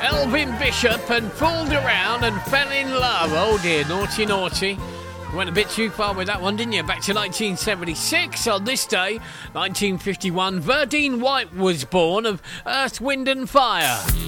Elvin Bishop and fooled around and fell in love. Oh dear, naughty, naughty. Went a bit too far with that one, didn't you? Back to 1976. On this day, 1951, Verdine White was born of Earth, Wind and Fire.